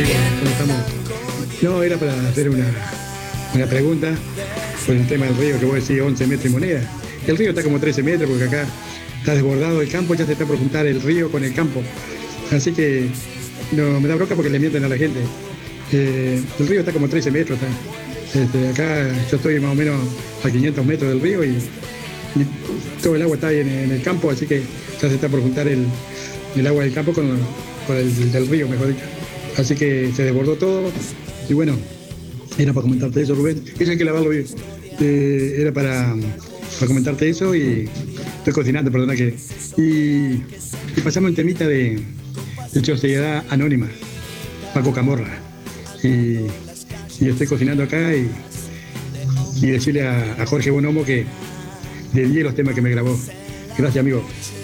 ¿Cómo estamos? No, era para hacer una pregunta por el tema del río, que vos decís 11 metros y moneda. El río está como 13 metros porque acá está desbordado el campo, ya se está por juntar el río con el campo. Así que no me da bronca porque le mienten a la gente. El río está como 13 metros. Acá yo estoy más o menos a 500 metros del río y todo el agua está ahí en el campo, así que ya se está por juntar el agua del campo con el del río, mejor dicho. Así que se desbordó todo y bueno, era para comentarte eso, Rubén. Eso hay que lavarlo bien. Era para comentarte eso y estoy cocinando, perdona que. Y pasamos un temita de Sociedad Anónima, Paco Camorra. Y estoy cocinando acá y decirle a Jorge Bonomo que dedique los temas que me grabó. Gracias, amigo.